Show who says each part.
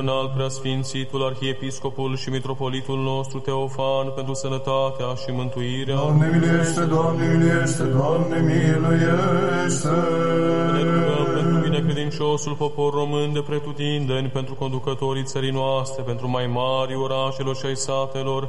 Speaker 1: Înalt preasfințitul arhiepiscopul și mitropolitul nostru Teofan pentru sănătatea și mântuirea.
Speaker 2: Doamne miluiește, Doamne miluiește, Doamne miluiește.
Speaker 1: Ne rugăm pentru binecredinciosul popor român de pretutindeni, pentru conducătorii țării noastre, pentru mai mari orașelor și ai satelor,